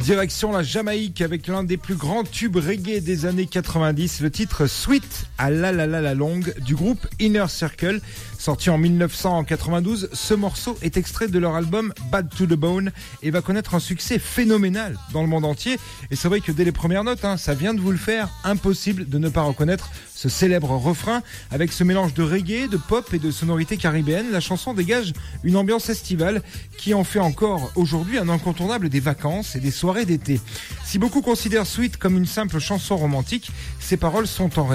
Direction la Jamaïque avec l'un des plus grands tubes reggae des années 90, le titre Sweet à la longue du groupe Inner Circle. Sorti en 1992, ce morceau est extrait de leur album Bad to the Bone et va connaître un succès phénoménal dans le monde entier. Et c'est vrai que dès les premières notes, ça vient de vous le faire, impossible de ne pas reconnaître ce célèbre refrain. Avec ce mélange de reggae, de pop et de sonorités caribéennes, la chanson dégage une ambiance estivale qui en fait encore aujourd'hui un incontournable des vacances et des soirées d'été. Si beaucoup considèrent Sweet comme une simple chanson romantique, ses paroles sont en